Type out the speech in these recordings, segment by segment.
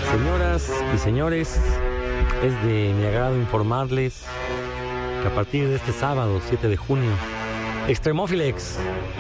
Señoras y señores, es de mi agrado informarles que a partir de este sábado, 7 de junio, Extremófilex,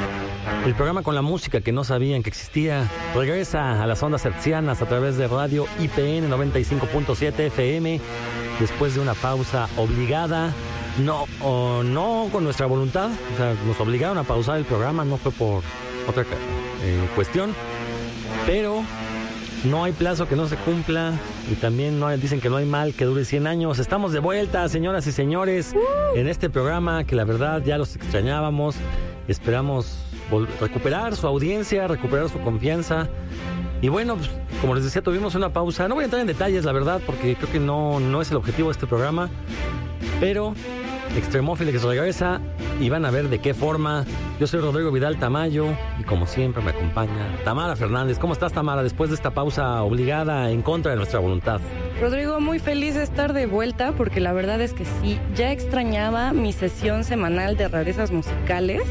el programa con la música que no sabían que existía, regresa a las ondas hertzianas a través de radio IPN 95.7 FM, después de una pausa obligada, no con nuestra voluntad, o sea, nos obligaron a pausar el programa, no fue por otra cuestión, pero no hay plazo que no se cumpla y también dicen que no hay mal que dure 100 años. Estamos de vuelta, señoras y señores, en este programa que la verdad ya los extrañábamos. Esperamos recuperar su audiencia, recuperar su confianza. Y bueno, pues, como les decía, tuvimos una pausa. No voy a entrar en detalles, la verdad, porque creo que no es el objetivo de este programa. Pero Extremófilex regresa y van a ver de qué forma. Yo soy Rodrigo Vidal Tamayo y como siempre me acompaña Tamara Fernández. ¿Cómo estás, Tamara, después de esta pausa obligada en contra de nuestra voluntad? Rodrigo, muy feliz de estar de vuelta porque la verdad es que sí, ya extrañaba mi sesión semanal de rarezas musicales.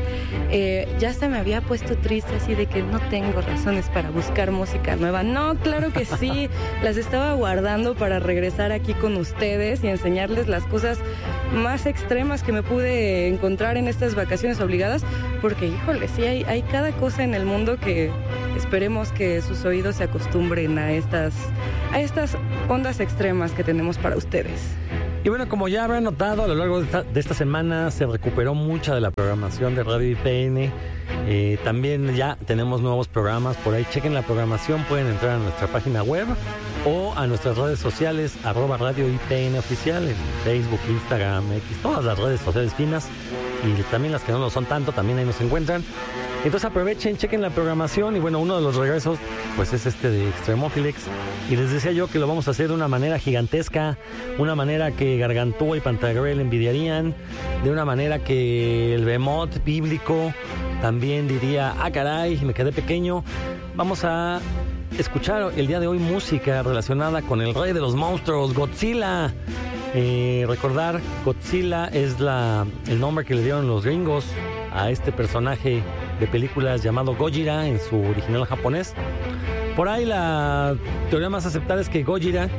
Ya se me había puesto triste así de que no tengo razones para buscar música nueva. No, claro que sí, las estaba guardando para regresar aquí con ustedes y enseñarles las cosas más extremas que me pude encontrar en estas vacaciones obligadas, porque híjole, sí hay cada cosa en el mundo que esperemos que sus oídos se acostumbren a estas ondas extremas que tenemos para ustedes. Y bueno, como ya habrán notado, a lo largo de esta semana se recuperó mucha de la programación de Radio IPN. También ya tenemos nuevos programas por ahí. Chequen la programación, pueden entrar a nuestra página web o a nuestras redes sociales, @Radio IPN Oficial, en Facebook, Instagram, X, todas las redes sociales finas y también las que no lo son tanto, también ahí nos encuentran. Entonces aprovechen, chequen la programación y bueno, uno de los regresos pues es este de Extremófilex y les decía yo que lo vamos a hacer de una manera gigantesca, una manera que Gargantúa y Pantagruel envidiarían, de una manera que el Behemoth bíblico también diría, caray, me quedé pequeño. Vamos a escuchar el día de hoy música relacionada con el rey de los monstruos, Godzilla. Recordar, Godzilla es el nombre que le dieron los gringos a este personaje de películas llamado Gojira en su original japonés. Por ahí la teoría más aceptada es que Gojira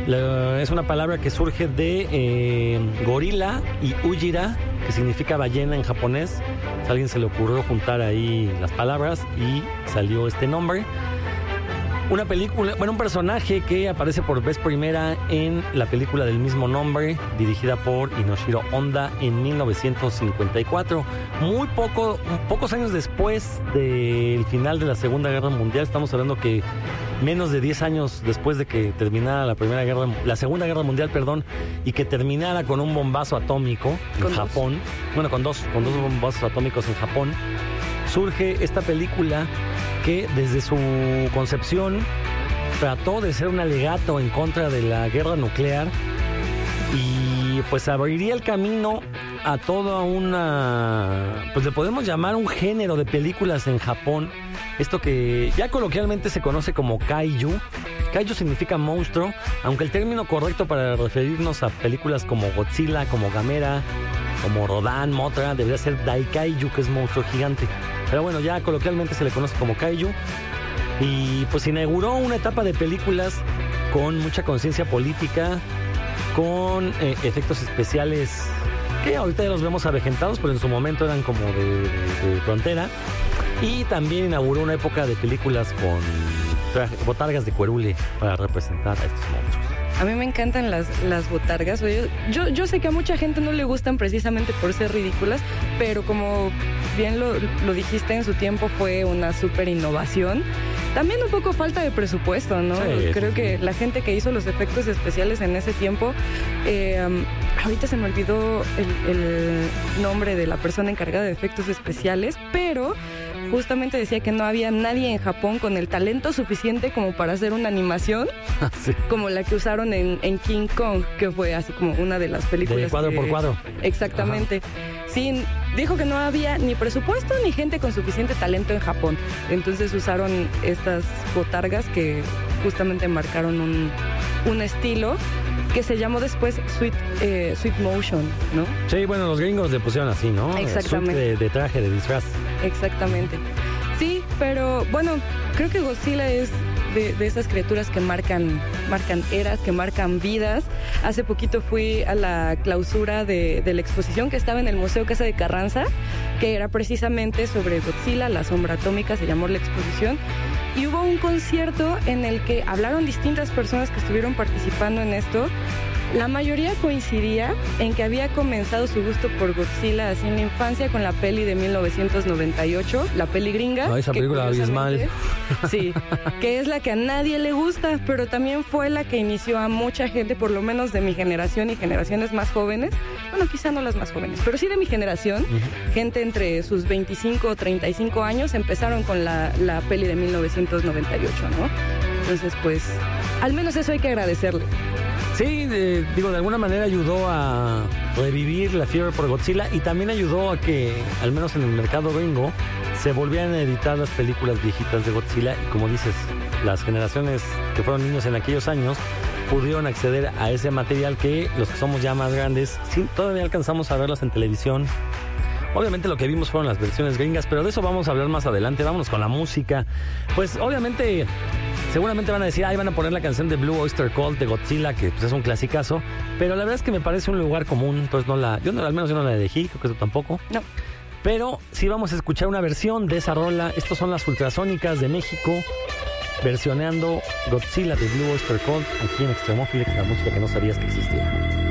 es una palabra que surge de gorila y ujira, que significa ballena en japonés. A alguien se le ocurrió juntar ahí las palabras y salió este nombre. Una película, un personaje que aparece por vez primera en la película del mismo nombre, dirigida por Inoshiro Honda en 1954. Pocos años después del final de la Segunda Guerra Mundial, estamos hablando que menos de 10 años después de que terminara la Segunda Guerra Mundial, y que terminara con un bombazo atómico en Japón. Bueno, con dos bombazos atómicos en Japón, surge esta película que desde su concepción trató de ser un alegato en contra de la guerra nuclear y pues abriría el camino a toda pues le podemos llamar un género de películas en Japón, esto que ya coloquialmente se conoce como kaiju. Kaiju significa monstruo, aunque el término correcto para referirnos a películas como Godzilla, como Gamera, como Rodan, Mothra, debería ser Daikaiju, que es monstruo gigante. Pero bueno, ya coloquialmente se le conoce como kaiju. Y pues inauguró una etapa de películas con mucha conciencia política, con efectos especiales que ahorita ya los vemos avejentados, pero en su momento eran como de frontera. Y también inauguró una época de películas con botargas de cuerule para representar a estos monstruos. A mí me encantan las botargas. Yo sé que a mucha gente no le gustan precisamente por ser ridículas, pero como bien lo dijiste, en su tiempo fue una súper innovación. También un poco falta de presupuesto, ¿no? Sí, creo que la gente que hizo los efectos especiales en ese tiempo, ahorita se me olvidó el nombre de la persona encargada de efectos especiales, pero justamente decía que no había nadie en Japón con el talento suficiente como para hacer una animación sí, como la que usaron en King Kong, que fue así como una de las películas de cuadro por cuadro. Exactamente. Ajá. Sí, dijo que no había ni presupuesto ni gente con suficiente talento en Japón. Entonces usaron estas botargas que justamente marcaron un estilo que se llamó después Sweet Motion, ¿no? Sí, bueno, los gringos le pusieron así, ¿no? Exactamente. De traje, de disfraz. Exactamente. Sí, pero bueno, creo que Godzilla es de esas criaturas que marcan eras, que marcan vidas. Hace poquito fui a la clausura de la exposición que estaba en el Museo Casa de Carranza, que era precisamente sobre Godzilla, la sombra atómica, se llamó la exposición. Y hubo un concierto en el que hablaron distintas personas que estuvieron participando en esto. La mayoría coincidía en que había comenzado su gusto por Godzilla así en la infancia con la peli de 1998, la peli gringa. No, esa película abismal. Sí, que es la que a nadie le gusta, pero también fue la que inició a mucha gente, por lo menos de mi generación y generaciones más jóvenes. Bueno, quizá no las más jóvenes, pero sí de mi generación. Gente entre sus 25 o 35 años empezaron con la peli de 1998, ¿no? Entonces, pues, al menos eso hay que agradecerle. Sí, digo, de alguna manera ayudó a revivir la fiebre por Godzilla y también ayudó a que, al menos en el mercado gringo, se volvieran a editar las películas viejitas de Godzilla y, como dices, las generaciones que fueron niños en aquellos años pudieron acceder a ese material que los que somos ya más grandes, sí, todavía alcanzamos a verlas en televisión. Obviamente lo que vimos fueron las versiones gringas, pero de eso vamos a hablar más adelante. Vámonos con la música. Pues obviamente, seguramente van a decir, van a poner la canción de Blue Oyster Cult de Godzilla, que pues es un clasicazo, pero la verdad es que me parece un lugar común, entonces al menos yo no la elegí, creo que tú tampoco. No. Pero sí vamos a escuchar una versión de esa rola. Estos son las Ultrasónicas de México, versioneando Godzilla de Blue Oyster Cult aquí en Extremófilex, la música que no sabías que existía.